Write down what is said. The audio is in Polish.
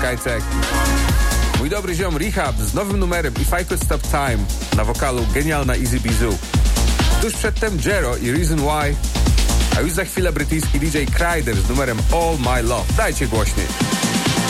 Skytech. Mój dobry ziom Rehab z nowym numerem If I Could Stop Time na wokalu genialna Easy Bizu. Tuż przedtem Jero i Reason Why, a już za chwilę brytyjski DJ Kryder z numerem All My Love. Dajcie głośniej.